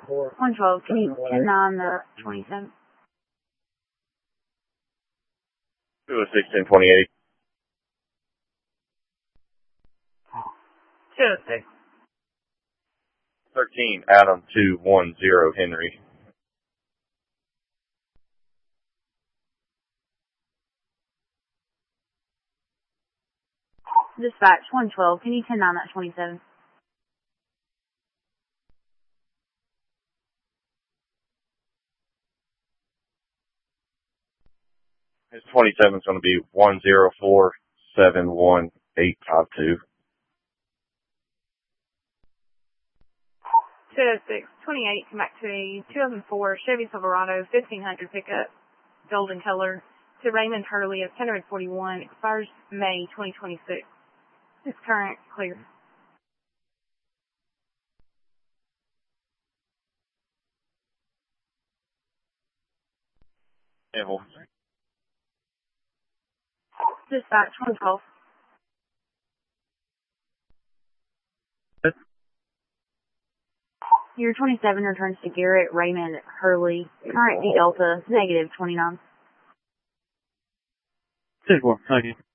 112, can you 10-9 the 27th? 206, 1028. 206. 13, Adam 210, Henry. Dispatch 112, can you 10-9 that 27th? His 27 is going to be 104-71852. 206, 28, come back to a 2004 Chevy Silverado 1500 pickup, golden color, to Raymond Hurley of Kennewood 41, expires May 2026. It's current, clear. Dispatch 112. Your 27 returns to Garrett Raymond Hurley, current D Delta, -29. 10-4, thank you.